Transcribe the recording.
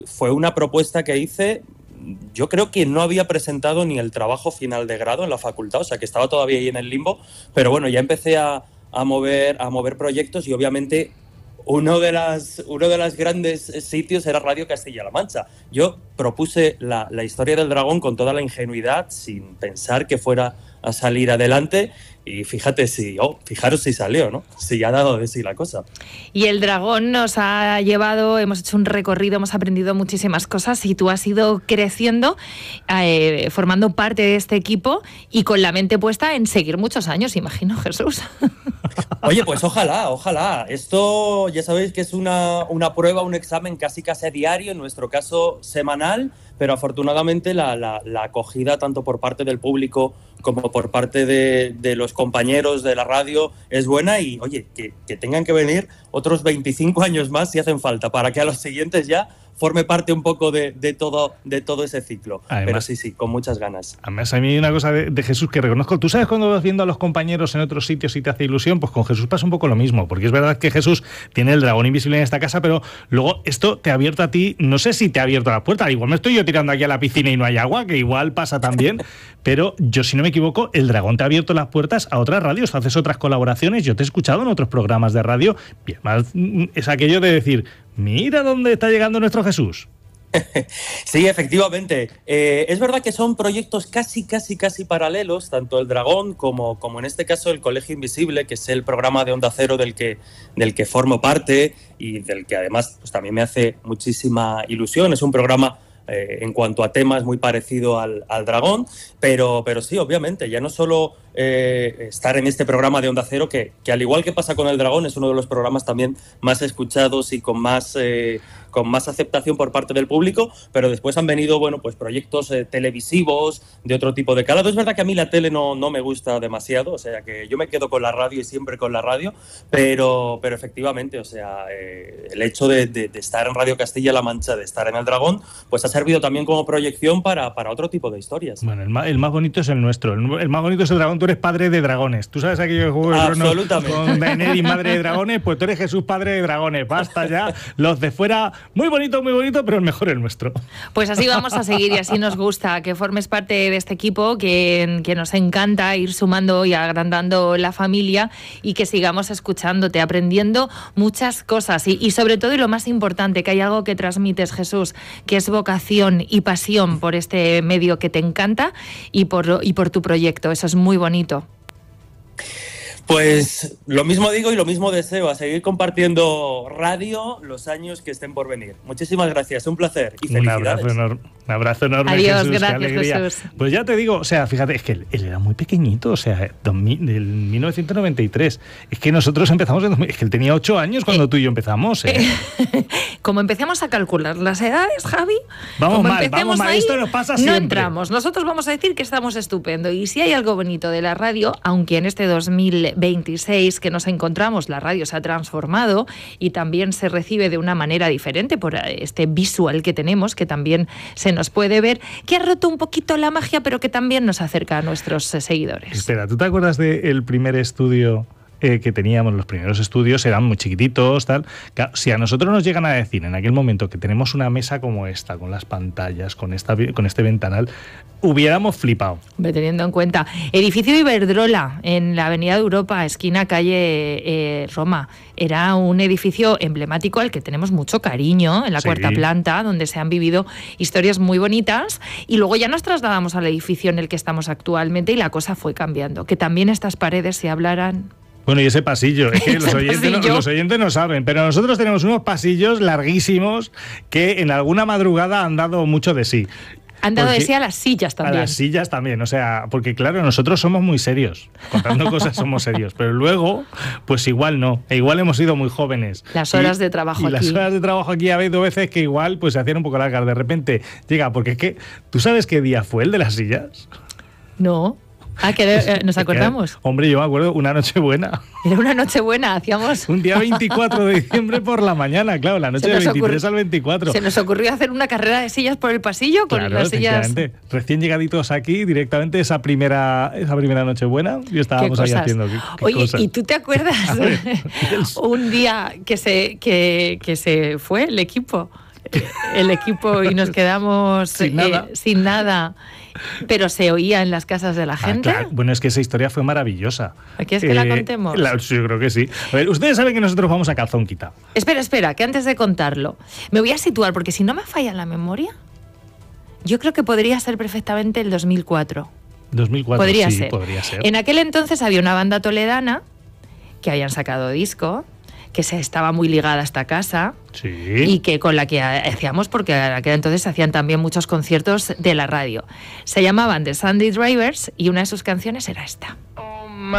fue una propuesta que hice. Yo creo que no había presentado ni el trabajo final de grado en la facultad, o sea que estaba todavía ahí en el limbo, pero bueno, ya empecé a mover proyectos y obviamente uno de los grandes sitios era Radio Castilla-La Mancha. Yo propuse la historia del dragón con toda la ingenuidad, sin pensar que fuera a salir adelante, y fijaros si salió, ¿no? Si ha dado de sí la cosa. Y el dragón nos ha llevado, hemos hecho un recorrido, hemos aprendido muchísimas cosas y tú has ido creciendo, formando parte de este equipo y con la mente puesta en seguir muchos años, imagino, Jesús. Oye, pues ojalá. Esto ya sabéis que es una prueba, un examen casi a diario, en nuestro caso semanal, pero afortunadamente la acogida tanto por parte del público como por parte de los compañeros de la radio es buena y, oye, que tengan que venir otros 25 años más si hacen falta, para que a los siguientes ya forme parte un poco de todo ese ciclo. Además, pero sí, con muchas ganas. Además, a mí hay una cosa de Jesús que reconozco. ¿Tú sabes cuando vas viendo a los compañeros en otros sitios y te hace ilusión? Pues con Jesús pasa un poco lo mismo, porque es verdad que Jesús tiene el dragón invisible en esta casa, pero luego esto te ha abierto a ti, no sé si te ha abierto la puerta, igual me estoy yo tirando aquí a la piscina y no hay agua, que igual pasa también, pero yo, si no me equivoco, el dragón te ha abierto las puertas a otras radios, haces otras colaboraciones, yo te he escuchado en otros programas de radio, y además es aquello de decir, mira dónde está llegando nuestro Jesús. Sí, efectivamente. Es verdad que son proyectos casi paralelos, tanto el Dragón como en este caso el Colegio Invisible, que es el programa de Onda Cero del que formo parte y del que además pues, también me hace muchísima ilusión. Es un programa en cuanto a temas muy parecido al Dragón, pero sí, obviamente, ya no solo estar en este programa de Onda Cero, que al igual que pasa con el Dragón, es uno de los programas también más escuchados y con más aceptación por parte del público, pero después han venido, bueno, pues proyectos televisivos de otro tipo de calado. Es verdad que a mí la tele no me gusta demasiado, o sea que yo me quedo con la radio y siempre con la radio, pero efectivamente, o sea, el hecho de estar en Radio Castilla-La Mancha, de estar en el Dragón, pues ha servido también como proyección para otro tipo de historias. Bueno, el más bonito es el nuestro, el más bonito es el Dragón. Tú eres padre de dragones, tú sabes aquello juego de Tronos con Daenerys, madre de dragones, pues tú eres Jesús, padre de dragones. Basta ya, los de fuera, muy bonito, pero el mejor es el nuestro. Pues así vamos a seguir y así nos gusta que formes parte de este equipo, que nos encanta ir sumando y agrandando la familia y que sigamos escuchándote, aprendiendo muchas cosas y sobre todo, y lo más importante, que hay algo que transmites, Jesús, que es vocación y pasión por este medio que te encanta y por tu proyecto. Eso es muy bonito. Pues lo mismo digo y lo mismo deseo, a seguir compartiendo radio los años que estén por venir. Muchísimas gracias, un placer y felicidades. Un abrazo enorme, adiós, Jesús, gracias, qué alegría. Jesús. Pues ya te digo, o sea, fíjate, es que él era muy pequeñito, o sea, del 1993. Es que nosotros empezamos es que él tenía 8 años cuando tú y yo empezamos. Como empecemos a calcular las edades, Javi, vamos mal, ahí, esto nos pasa siempre. No entramos, nosotros vamos a decir que estamos estupendo. Y si hay algo bonito de la radio, aunque en este 2026 que nos encontramos, la radio se ha transformado y también se recibe de una manera diferente por este visual que tenemos, que también se nos puede ver, que ha roto un poquito la magia, pero que también nos acerca a nuestros seguidores. Espera, ¿tú te acuerdas del primer estudio que teníamos? Los primeros estudios eran muy chiquititos, tal. Si a nosotros nos llegan a decir en aquel momento que tenemos una mesa como esta, con las pantallas, con este ventanal, hubiéramos flipado. Hombre, teniendo en cuenta, edificio Iberdrola, en la Avenida de Europa, esquina calle Roma, era un edificio emblemático al que tenemos mucho cariño, en la cuarta planta, donde se han vivido historias muy bonitas, y luego ya nos trasladamos al edificio en el que estamos actualmente y la cosa fue cambiando, que también estas paredes se hablaran. Bueno, y ese pasillo, es que los oyentes no saben, pero nosotros tenemos unos pasillos larguísimos que en alguna madrugada han dado mucho de sí. Han dado de sí a las sillas también. A las sillas también, o sea, porque claro, nosotros somos muy serios, contando cosas somos serios, pero luego, pues igual no, igual hemos sido muy jóvenes. Las horas de trabajo aquí. Las horas de trabajo aquí ha habido veces que igual pues se hacían un poco largas, de repente llega, porque es que, ¿tú sabes qué día fue el de las sillas? No. Que nos acordamos. Hombre, yo me acuerdo, una Nochebuena. Era una Nochebuena, hacíamos... Un día 24 de diciembre por la mañana, claro, la noche del 23 al 24. Se nos ocurrió hacer una carrera de sillas por el pasillo con las sillas... Recién llegaditos aquí, directamente esa primera Nochebuena, y estábamos ahí haciendo... Oye, cosas. ¿Y tú te acuerdas un día que se fue el equipo? el equipo y nos quedamos sin nada, pero se oía en las casas de la gente. Claro. Bueno, es que esa historia fue maravillosa. ¿Quieres que la contemos? Yo creo que sí. A ver, ustedes saben que nosotros vamos a calzón quitado. Espera, que antes de contarlo, me voy a situar, porque si no me falla la memoria, yo creo que podría ser perfectamente el 2004. 2004, podría ser. En aquel entonces había una banda toledana que habían sacado disco, que se estaba muy ligada a esta casa, sí, y que con la que hacíamos, porque en aquel entonces se hacían también muchos conciertos de la radio. Se llamaban The Sunday Drivers y una de sus canciones era esta.